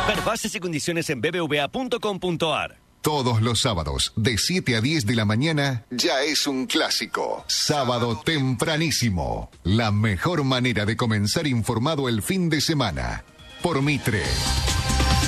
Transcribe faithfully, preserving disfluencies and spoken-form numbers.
Ver bases y condiciones en b b v a punto com punto a r. Todos los sábados, de siete a diez de la mañana, ya es un clásico. Sábado tempranísimo. La mejor manera de comenzar informado el fin de semana. Por Mitre.